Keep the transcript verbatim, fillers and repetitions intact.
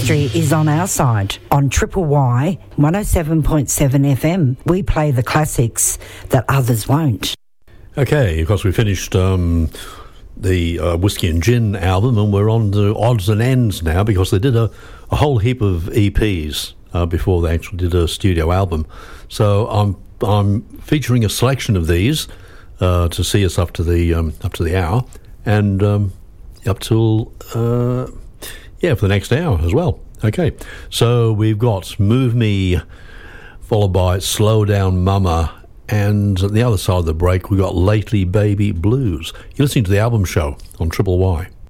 history is on our side. On Triple Y, one oh seven point seven F M, we play the classics that others won't. Okay, of course we finished um, the uh, Whiskey and Gin album, and we're on to Odds and Ends now, because they did a, a whole heap of E Ps uh, before they actually did a studio album. So I'm I'm featuring a selection of these uh, to see us up to the um, up to the hour, and um, up till uh, yeah for the next hour as well. Okay, so we've got Move Me, followed by Slow Down Mama. And at the other side of the break, we got Lately Baby Blues. You're listening to The Album Show on Triple Y.